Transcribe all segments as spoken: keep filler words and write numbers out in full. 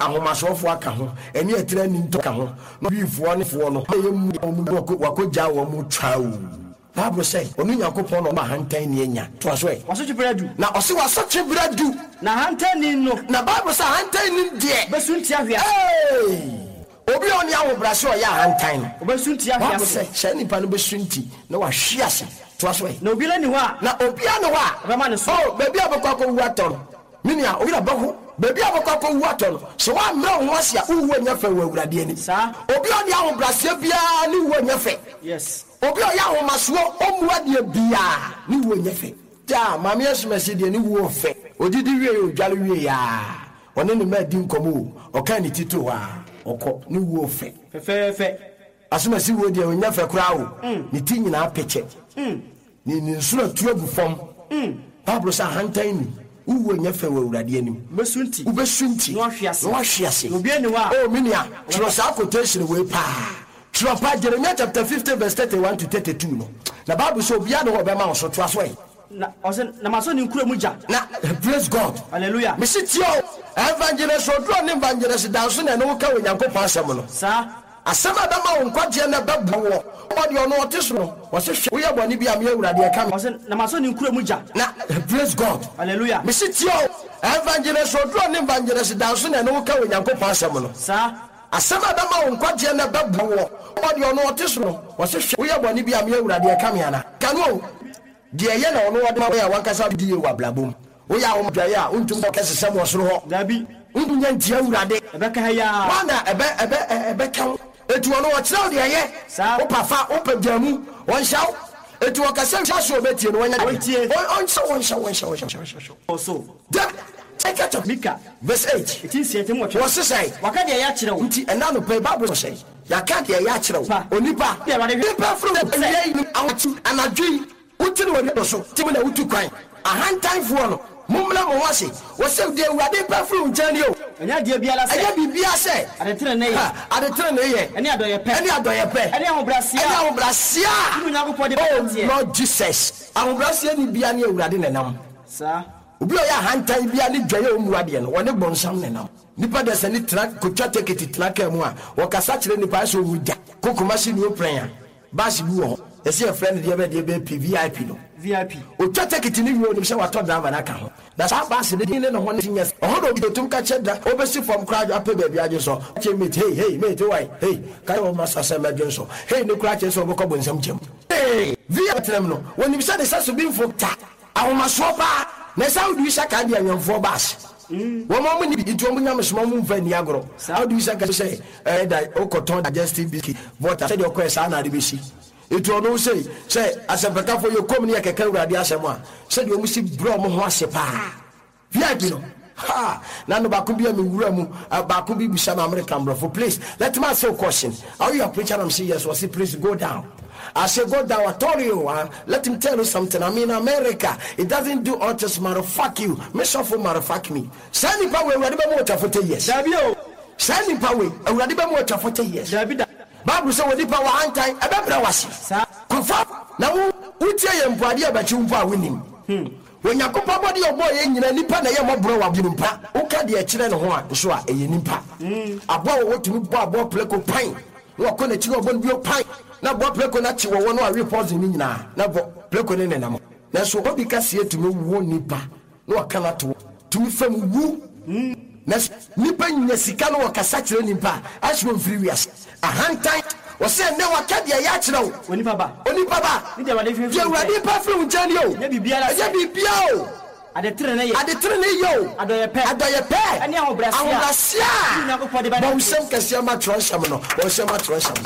ahomasofo aka ho ene etra ni ntoka ho no bifo ne fo no yemu wakoja wo mu twawo Bible say onu Yakobon no ma hantan ni enya to aso e waso chibradu na ose waso chibradu na hantan ni no na Bible say hantan ni de besunti ahia obi oni awobrase o ya hantan no obesunti ahia Bible say she nipa no besunti na wa hwiase to aso e na obi la ni ho a na obi a no ho a bema ne so oh baby abakwa ko wuaton minia obi na baho baby abakwa ko wuaton so wa mra ho asia uwu anya fa wawurade ani sa obi oni awobrase bia ni uwu anya fa yes obi o ya homaso omuade bia ni wo nyefe ja mama yesumese de ni wo fe odidi wie odwale wie ya one ni ma di nkomo o kan ni tito wa okọ ni wo fe fe fe asumese wo de o nyefe kura o ni ti nyina apeche ni ni nsura tuagu fom Bible sa hantan ni uwo nyefe wa urade ani besunti ubesunti no ahwiase no ahwiase obi ani wa oh minia tro sa quotation we pa Trumpa Jeremiah chapter fifty verse thirty-one to thirty-two no. Na Bible so bia no obema on so to aso e. Na ose na maso ni nkura mu ja. Na praise God. Hallelujah. Me sit yo evangelist odro ne evangelist danso na no ka Onyankopon asem no. Sa asem adama won kwaje na babo wo. Odi ono otiso no. Wo se hwe wo boni bia me awurade e ka. Ose na maso ni nkura mu ja. Na praise God. Hallelujah. Me sit yo evangelist odro ne evangelist danso na no ka Onyankopon asem no. Sa asema dama won kwaje na babo wo odi ono otiso no wo se hwe wo boni bia me awurade e ka me ana kanu de ye na ono wode ma ya wankasa di ye wa blabom wo ya wo dwaye a untum ko kese sem wo soro ho dabi undu nya ntia awurade ebe ka ya wana ebe ebe ebe kan etu ono wo kira de ye wo pafa wo padamu won shaw etu wo kase hwa so betie no wanya de on shaw on shaw on shaw on shaw so take it of Mika verse eight it is yet mo what say waka de ya kire wo nti ena no pe Bible say ya ka de ya kire wo onipa nipa from the ye awtu anadwi uti no we so timi na utu kwan ahantan fo no mumla mo wase wo se de awurade pa from jani o enya de bia la se enya bibia se ade tre na ye ade tre na ye eni adoye pe eni adoye pe eni ahobrasia eni ahobrasia inu Yakobon de oh Lord Jesus ahobrasia ni bia ni awurade nenam sa obi o ya hantan bia ni dwaye omuade no woni bonsam nenam nipa de se ni track kotwa ticket track mu a wo kasa kire nipa so wuja kokoma si ni opran bash bu ho e se friend de be de be V I P no V I P o twa ticket ni wi o ni se wa to driver na ka ho da sa bash de ni no ho ni nyes o ho do tum ka cheda o be si from crowd ape ba bia je so che mate hey hey mate why hey kai o ma sasa ma je so hey ni kura che so bo ko bonsam chem hey V I P no woni bi se de saso bi fo ta ahoma so ba na saudi shaka dia nyamfo bash wo mo mo ni itu mo nyam so mo mfa ni agro saudi shaka say eh da okoton digestive biscuit water say de okoesa na de beshi itu ono say say asempeka for you come ni akeka urade asem a say de o musi bro mo ho asepa V I P no ha na no ba ko bia me wura mu ba ko bi bisa ma American bro for please let me ask you a question are you a preacher? I'm saying yes. Was say please go down. I say go down. I told you, uh, let him tell you something. I mean, America, it doesn't do all just matter fuck you. Me suffer matter fuck me. Send power. We already been watching for ten years. Dabio. Send power. We already been watching for ten years. Dabida. Bible say we di power hand time. Ebe bra wasi. Sa. Confirm. Na wo utie ye mpade abachi mpa winim. Hmm. When Yakobon body your boy nyina nipa na ye mobro wa binimpa. Wo ka de a kire ne ho a so a eye nipa. Hmm. Abo wo tumi bo abo pleko pan. Wo ko na kire obon bio pan. Na bo pleko na chi wo no a report ni nyina na bo pleko ne nenam na so obi ka sie tumi wo nipa na waka na to tumi fam wu na nipa nya sika no waka sa kire nipa asho free wias ahantan wo se ne waka de ya kire wo onipa ba onipa ba ni de wade fi fi wade pa from jani o ya bibia la ya bibia o ade tre na ye ade tre na yo adoye pe adoye pe ani ahobrasia ahobrasia ni Yakobon de ba bo sem kase ma tronsham no bo sem ma tronsham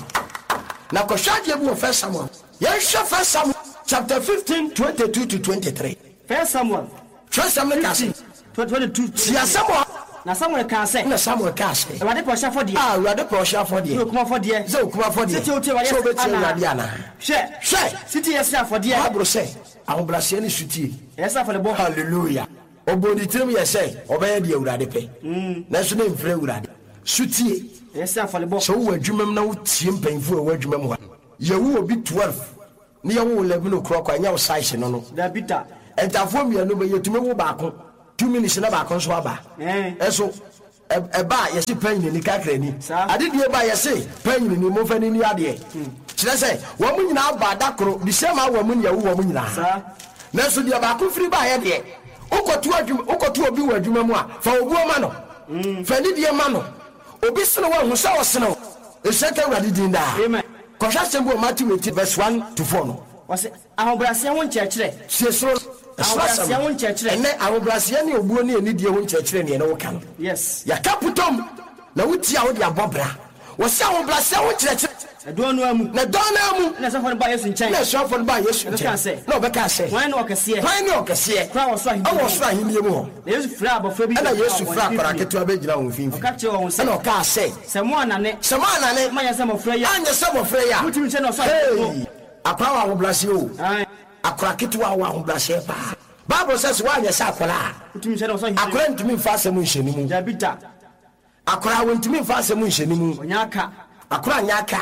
na ko shade bu first Samuel yes first Samuel chapter fifteen twenty-two to twenty-three first Samuel first Samuel kasi twenty-two ya Samuel na Samuel ka say na Samuel ka say wade po sha for de ah wade po sha for de so kuma for de so kuma for de siti o te wade so beti wade ana she she siti yes na for de abro say ahobrasia ni sutie yes na for the bo hallelujah obodi trim yes say obeye de awurade pe na so na mfre awurade sutie yes na for the bo so wo adwumam na wo tie mpanfo wo adwumam ha yewu obi twelve ni yewu eleven okro kwa nya wo size no no da bita entafo mianu be yetumi wo baako two minutes na baako so aba eh eso e ba ye si panyin ni kakra ni ade die ba ye si panyin ni mo fa ni ni ade kire say wo mu nyina ba dakoro di sema wo mu nya wo mu nyina sa na so dia ba ko firi ba ye de ukotu adwuma ukotu obi wa adwuma mu a fa obuo ma no fa ni die ma no obi sene wo hu sa wo sene e seka urade din da amen ko sha sembo Matthew eighteen verse one to four no wase ahobrase won chekere sie so ahobrase won chekere ene ahobrase ne obuo ne ni die won chekere ne ne wo ka no yes ya kaputom na wutia wo de abobra wo se ahobrase won chekere do no amu na do no amu na so for ba Yesu nchen na so for ba Yesu nchen na obeka se wan no okese wan no okese kwa wo so ahi wo so ahi nie mu ho na Yesu fra abofra bi na Yesu fra para ketu abegina won finfi ka che wo se na o ka se se mo anane se mo anane ma ya se mo fra ya anya se mo fra ya mutimi nchen no so akwa wa hoblase o akwa ketu wa wa hoblase pa Bible says wa anya sa akwa mutimi nchen no so akwa ntimi mfa asem nheni mu ja bita akwa wo ntimi mfa asem nheni mu onyaka akwa anyaka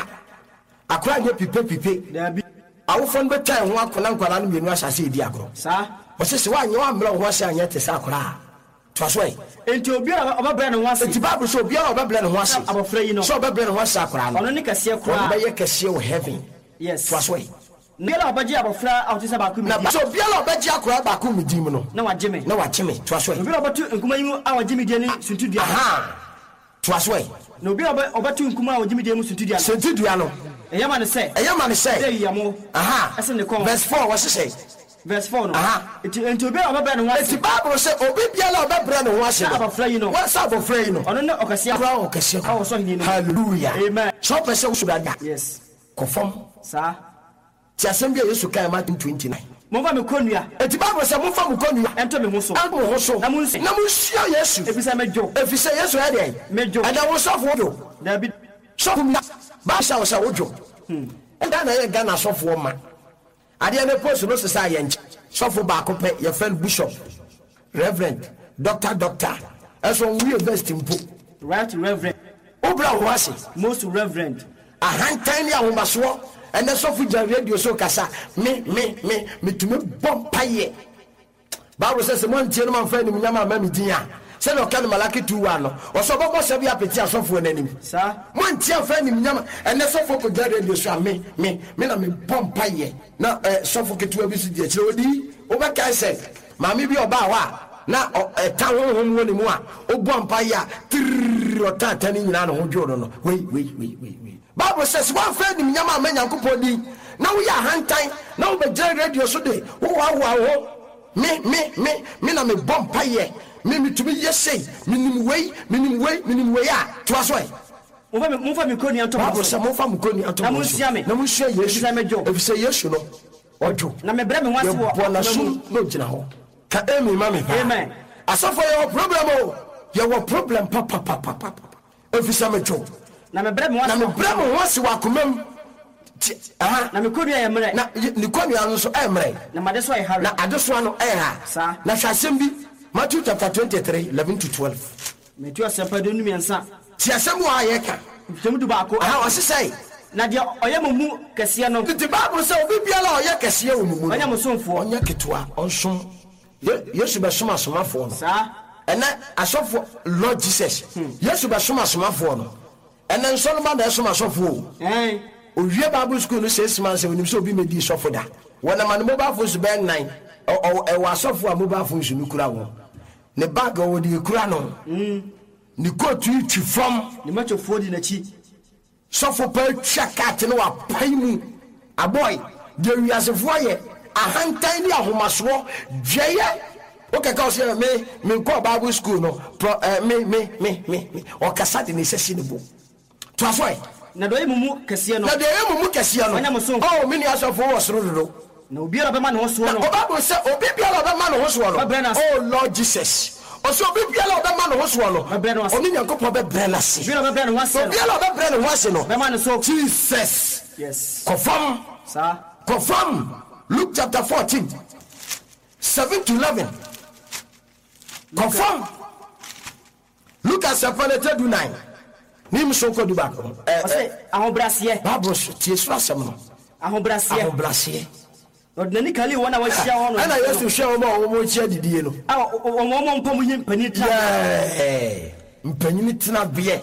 akwa nye pipe pipe dabi awofon betan ho akona nkwara no mienu asase edi agro sa wo se se wa anya wa mra ho ase anya te sa akwa to so e enti obi obabre ne ho ase enti Bible so obi obabre ne ho ase abofra yi no so obabre ne ho ase akwa no ono ne kase akwa ba ye kase o heaven yes to so e nela obaji abofra awtisa ba ku mi na so obi ala obaji akwa ba ku mi dim no na wageme na wageme to so e obi obatu nkuma yi mu awageme die ni suntudua aha to so e na obi obatu nkuma awageme die mu suntudua suntudua no eyama ne say eyama ne say dey yamo aha ase ne kon verse four what say verse four no aha enti enti obi obabre ne ho ase enti Bible say obi biala obabre ne ho ase na abofra yi no what say abofra yi no ono ne okase akwa okase awo so hini no hallelujah amen so pese usubada yes confirm sa ti asembia Yesu kai Matthew twenty-nine mo fa me konua enti Bible say mo fa mo konua ento me ho so ento ho so na mo nsi na mo sia Yesu efisa mejo efisa Yesu ya dey mejo and I was so for you david so for me ba sha was wojo and na ye Ghana so for ma ade na post no se say yench so for ba ko pe your friend bishop reverend doctor doctor eso we invest in po right reverend obra ho ase most reverend a hantan ya ho baso and so for radio so kasa me me me me to me bomb paye Bible says mon tie no man fa ni nyama ma me din a se no kan malaki two one no o so bobo se bia peti asofo nanim sa mon tie fa ni nyama and so for ko radio so me me me na me bomb paye na sofo ketu abi su die kire odi o ba kai se ma me bi oba wa na ta honhom woni mu a o bomb paye a tir o ta ta ni nyina no ho dwo no wei wei wei wei Bible says one friend ni nyama ma nyankopon di na wo ya hantan na wo be radio so de wo wa wa wo me me me me na me bomb paye me me to me yesay minim wei minim wei minim wei a to aso e mo fa me mo fa me koni anto Bible say mo fa me koni anto na mo sia me na mo sia Yesu na mejo e fi say Yesu no ojo na me bre me ho ase wo na so no gina ho ka emi ma me amen asofo your problem o your problem papa papa papa e fi say mejo na me bre me ho ase na me bre me ho ase wa komam aha na me koni ya mre na ni koni anu so e mre na made so ai hare na adeso anu e ha sa na hwasem bi Matthew chapter twenty-three eleven to twelve me tu asempa do numi ansa ti asem wa ye ka temu du ba ko aha o se say na de oyemumu kase no the Bible say obi biala o ye kase o mumu onya musomfo onya ketwa onsom Yesu be soma somafo no sa ena asofo Lord Jesus Yesu be soma somafo no ena nsoloma da soma sofo eh o wie Bible school no six months onim so obi medi sofo da wona man mobile phone so ben nine o e wa sofo a mobile phone so nukura wo ne bag o di kura no mm ni coat you twi from ni macho fodi na chi sofo pa twa cat no wa pai mu a boy de wiasefo ye a hantan ni ahomaso dweye o ke ka o se me me ko Bible school no me me me me o kasa de ne sesi ne bo to aso e na do yemumu kase no na de yemumu kase no oh me ni asofo wo soro do na obi ara be ma no ho so no Bible say obi biara be ma no ho so no oh Lord Jesus oso obi biara be ma no ho so no oni nyankopon be bre na se biara be bre no ho se obi biara be bre no ho se no be ma no so Jesus yes confirm sa confirm Luke chapter fourteen seven to eleven confirm Luke chapter nine nim so ko du ba ko eh say ahobrase Bible tie so asem no ahobrase ahobrase ordinary kali wona wa hia ho no ana Yesu hia ho ma wo mo chia didie no ah wo mo mpam yin pani tra yeah mpanyini tena beɛ